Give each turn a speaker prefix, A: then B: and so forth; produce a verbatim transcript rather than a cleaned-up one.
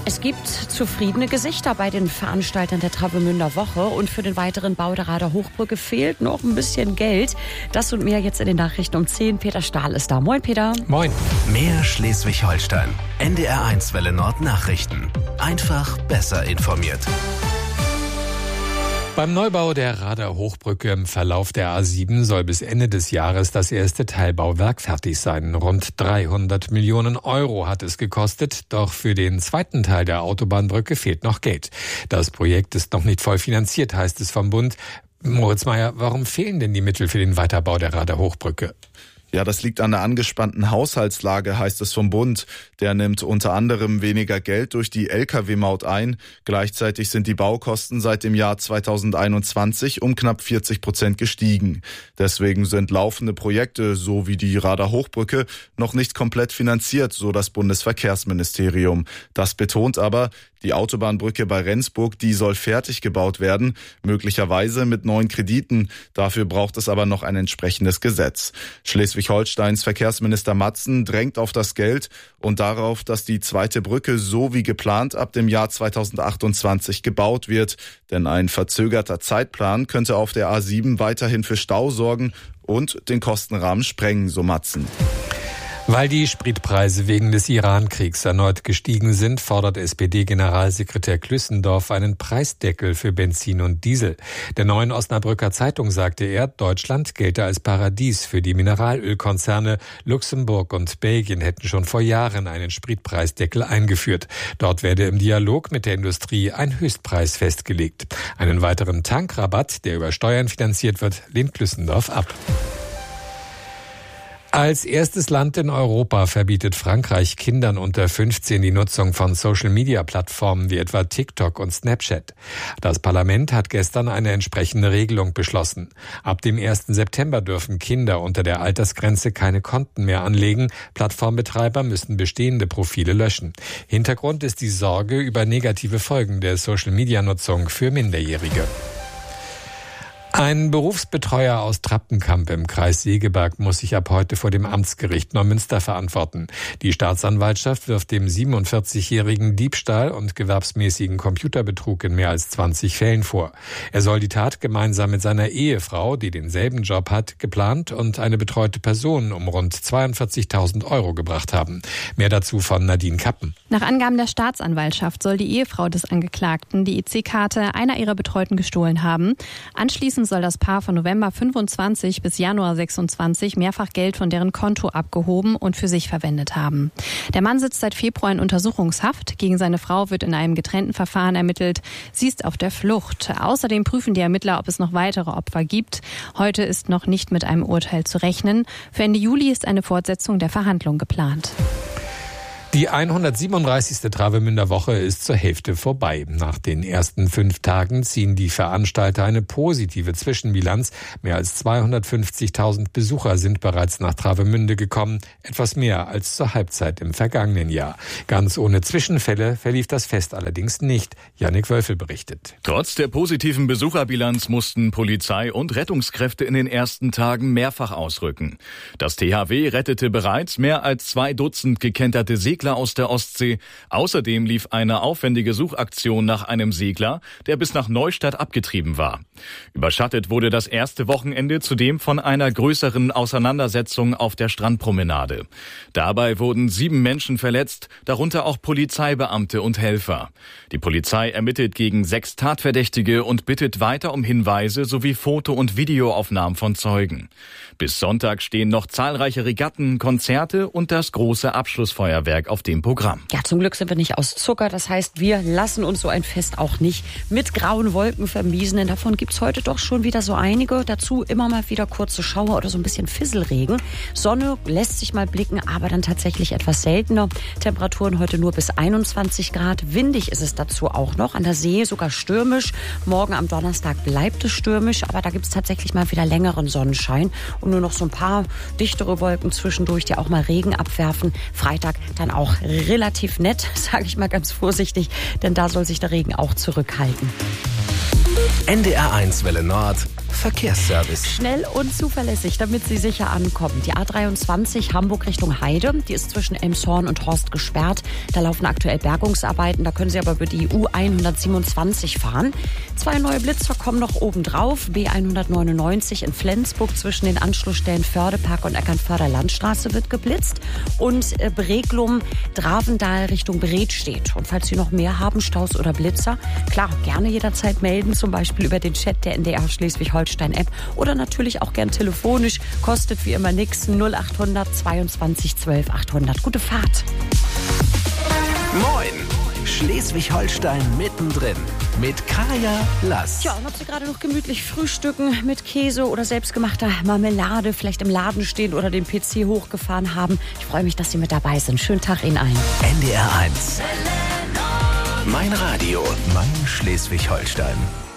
A: Es gibt zufriedene Gesichter bei den Veranstaltern der Travemünder Woche und für den weiteren Bau der Rader Hochbrücke fehlt noch ein bisschen Geld. Das und mehr jetzt in den Nachrichten um zehn. Peter Stahl ist da. Moin, Peter.
B: Moin. Mehr Schleswig-Holstein. N D R eins Welle Nord Nachrichten. Einfach besser informiert.
C: Beim Neubau der Rader Hochbrücke im Verlauf der A sieben soll bis Ende des Jahres das erste Teilbauwerk fertig sein. Rund dreihundert Millionen Euro hat es gekostet, doch für den zweiten Teil der Autobahnbrücke fehlt noch Geld. Das Projekt ist noch nicht voll finanziert, heißt es vom Bund. Moritz Meyer, warum fehlen denn die Mittel für den Weiterbau der Rader Hochbrücke?
D: Ja, das liegt an der angespannten Haushaltslage, heißt es vom Bund. Der nimmt unter anderem weniger Geld durch die L K W-Maut ein. Gleichzeitig sind die Baukosten seit dem Jahr zweitausendeinundzwanzig um knapp vierzig Prozent gestiegen. Deswegen sind laufende Projekte, so wie die Rader Hochbrücke, noch nicht komplett finanziert, so das Bundesverkehrsministerium. Das betont aber, die Autobahnbrücke bei Rendsburg, die soll fertig gebaut werden, möglicherweise mit neuen Krediten. Dafür braucht es aber noch ein entsprechendes Gesetz. Schleswig-Holsteins Verkehrsminister Matzen drängt auf das Geld und darauf, dass die zweite Brücke so wie geplant ab dem Jahr zweitausendachtundzwanzig gebaut wird. Denn ein verzögerter Zeitplan könnte auf der A sieben weiterhin für Stau sorgen und den Kostenrahmen sprengen, so Matzen.
C: Weil die Spritpreise wegen des Iran-Kriegs erneut gestiegen sind, fordert S P D-Generalsekretär Klüssendorf einen Preisdeckel für Benzin und Diesel. Der Neuen Osnabrücker Zeitung sagte er, Deutschland gelte als Paradies für die Mineralölkonzerne. Luxemburg und Belgien hätten schon vor Jahren einen Spritpreisdeckel eingeführt. Dort werde im Dialog mit der Industrie ein Höchstpreis festgelegt. Einen weiteren Tankrabatt, der über Steuern finanziert wird, lehnt Klüssendorf ab. Als erstes Land in Europa verbietet Frankreich Kindern unter fünfzehn die Nutzung von Social-Media-Plattformen wie etwa TikTok und Snapchat. Das Parlament hat gestern eine entsprechende Regelung beschlossen. Ab dem ersten September dürfen Kinder unter der Altersgrenze keine Konten mehr anlegen. Plattformbetreiber müssen bestehende Profile löschen. Hintergrund ist die Sorge über negative Folgen der Social-Media-Nutzung für Minderjährige. Ein Berufsbetreuer aus Trappenkamp im Kreis Segeberg muss sich ab heute vor dem Amtsgericht Neumünster verantworten. Die Staatsanwaltschaft wirft dem siebenundvierzigjährigen Diebstahl und gewerbsmäßigen Computerbetrug in mehr als zwanzig Fällen vor. Er soll die Tat gemeinsam mit seiner Ehefrau, die denselben Job hat, geplant und eine betreute Person um rund zweiundvierzigtausend Euro gebracht haben. Mehr dazu von Nadine Kappen.
E: Nach Angaben der Staatsanwaltschaft soll die Ehefrau des Angeklagten die E C-Karte einer ihrer Betreuten gestohlen haben. Anschließend soll das Paar von November fünfundzwanzig bis Januar sechsundzwanzig mehrfach Geld von deren Konto abgehoben und für sich verwendet haben. Der Mann sitzt seit Februar in Untersuchungshaft. Gegen seine Frau wird in einem getrennten Verfahren ermittelt. Sie ist auf der Flucht. Außerdem prüfen die Ermittler, ob es noch weitere Opfer gibt. Heute ist noch nicht mit einem Urteil zu rechnen. Für Ende Juli ist eine Fortsetzung der Verhandlung geplant.
C: Die hundertsiebenunddreißigste Travemünder Woche ist zur Hälfte vorbei. Nach den ersten fünf Tagen ziehen die Veranstalter eine positive Zwischenbilanz. Mehr als zweihundertfünfzigtausend Besucher sind bereits nach Travemünde gekommen. Etwas mehr als zur Halbzeit im vergangenen Jahr. Ganz ohne Zwischenfälle verlief das Fest allerdings nicht. Jannik Wölfel berichtet.
F: Trotz der positiven Besucherbilanz mussten Polizei und Rettungskräfte in den ersten Tagen mehrfach ausrücken. Das T H W rettete bereits mehr als zwei Dutzend gekenterte Segler aus der Ostsee. Außerdem lief eine aufwendige Suchaktion nach einem Segler, der bis nach Neustadt abgetrieben war. Überschattet wurde das erste Wochenende zudem von einer größeren Auseinandersetzung auf der Strandpromenade. Dabei wurden sieben Menschen verletzt, darunter auch Polizeibeamte und Helfer. Die Polizei ermittelt gegen sechs Tatverdächtige und bittet weiter um Hinweise sowie Foto- und Videoaufnahmen von Zeugen. Bis Sonntag stehen noch zahlreiche Regatten, Konzerte und das große Abschlussfeuerwerk auf dem Programm.
A: Ja, zum Glück sind wir nicht aus Zucker. Das heißt, wir lassen uns so ein Fest auch nicht mit grauen Wolken vermiesen. Denn davon gibt's heute doch schon wieder so einige. Dazu immer mal wieder kurze Schauer oder so ein bisschen Fisselregen. Sonne lässt sich mal blicken, aber dann tatsächlich etwas seltener. Temperaturen heute nur bis einundzwanzig Grad. Windig ist es dazu auch noch. An der See sogar stürmisch. Morgen am Donnerstag bleibt es stürmisch. Aber da gibt's tatsächlich mal wieder längeren Sonnenschein. Und nur noch so ein paar dichtere Wolken zwischendurch, die auch mal Regen abwerfen. Freitag dann auch auch relativ nett, sage ich mal ganz vorsichtig, denn da soll sich der Regen auch zurückhalten.
B: N D R eins Welle Nord Verkehrsservice.
A: Schnell und zuverlässig, damit Sie sicher ankommen. Die A dreiundzwanzig Hamburg Richtung Heide, die ist zwischen Elmshorn und Horst gesperrt. Da laufen aktuell Bergungsarbeiten, da können Sie aber über die U hundertsiebenundzwanzig fahren. Zwei neue Blitzer kommen noch obendrauf. B hundertneunundneunzig in Flensburg zwischen den Anschlussstellen Fördepark und Eckernförder Landstraße wird geblitzt. Und äh, Breglum, Dravendal Richtung Bredstedt. Und falls Sie noch mehr haben, Staus oder Blitzer, klar, gerne jederzeit melden, zum Beispiel über den Chat der N D R Schleswig-Holstein-App oder natürlich auch gern telefonisch. Kostet wie immer nichts. null achthundert zweiundzwanzig zwölf achthundert. Gute Fahrt.
B: Moin! Schleswig-Holstein mittendrin mit Kaya Lass.
A: Tja, und ob Sie gerade noch gemütlich frühstücken mit Käse oder selbstgemachter Marmelade, vielleicht im Laden stehen oder den P C hochgefahren haben. Ich freue mich, dass Sie mit dabei sind. Schönen Tag Ihnen allen.
B: N D R eins. Mein Radio, mein Schleswig-Holstein.